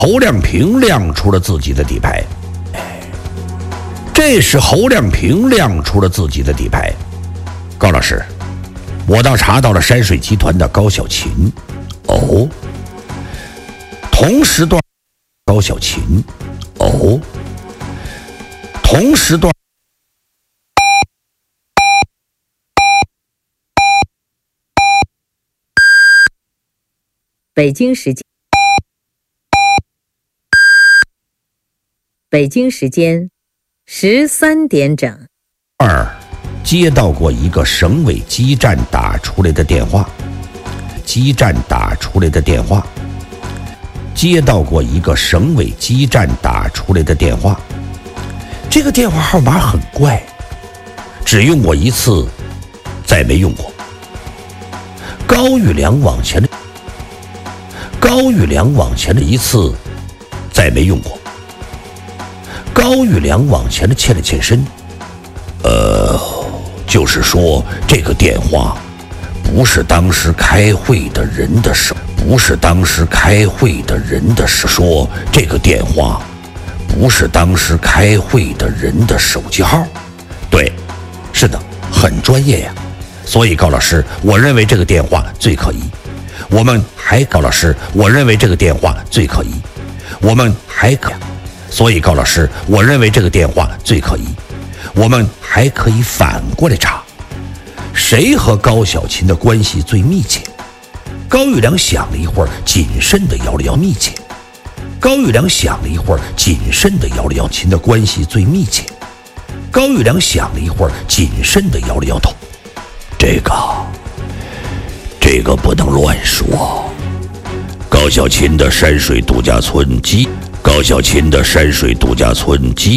侯亮平亮出了自己的底牌。这时侯亮平亮出了自己的底牌。高老师，我倒查到了山水集团的高小琴。哦，同时段高小琴。哦，同时段北京时间13点整。 二，接到过一个省委基站打出来的电话。接到过一个省委基站打出来的电话。这个电话号码很怪，只用过一次，再没用过。高玉良往前的一次，再没用过。高玉良往前的欠了欠身。就是说这个电话不是当时开会的人的手，说这个电话不是当时开会的人的手机号。对，是的，很专业呀。所以高老师，我认为这个电话最可疑。我们还可以反过来查，谁和高小琴的关系最密切？高玉良想了一会儿，谨慎地摇了摇密切。琴的关系最密切。高玉良想了一会儿，谨慎地摇了摇头。这个不能乱说。高小琴的山水度假村